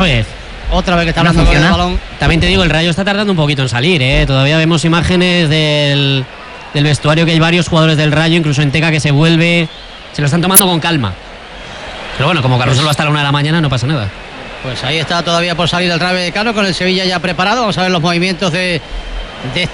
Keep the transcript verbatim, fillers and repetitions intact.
vez. Otra vez que está No hablando con el funciona. balón. También te digo, el Rayo está tardando un poquito en salir, ¿eh? Todavía vemos imágenes del, del vestuario, que hay varios jugadores del Rayo, incluso en Teca, que se vuelve. Se lo están tomando con calma. Pero bueno, como Carrusel va hasta la una de la mañana, no pasa nada. Pues ahí está todavía por salir el Rayo Vallecano con el Sevilla ya preparado. Vamos a ver los movimientos de, de este